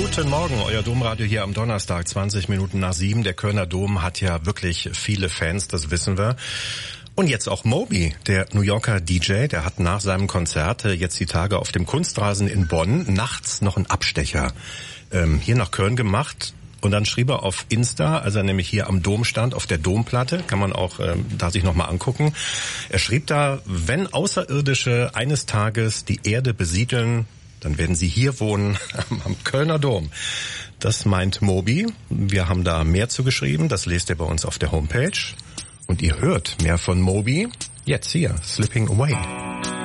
Guten Morgen, euer Domradio hier am Donnerstag, 20 Minuten nach 7. Der Kölner Dom hat ja wirklich viele Fans, das wissen wir. Und jetzt auch Moby, der New Yorker DJ, der hat nach seinem Konzert jetzt die Tage auf dem Kunstrasen in Bonn nachts noch einen Abstecher hier nach Köln gemacht. Und dann schrieb er auf Insta, als er nämlich hier am Dom stand, auf der Domplatte, kann man auch da sich nochmal angucken. Er schrieb da, wenn Außerirdische eines Tages die Erde besiedeln, dann werden sie hier wohnen, am Kölner Dom. Das meint Moby. Wir haben da mehr zugeschrieben, das lest ihr bei uns auf der Homepage. Und ihr hört mehr von Moby jetzt hier, Slipping Away.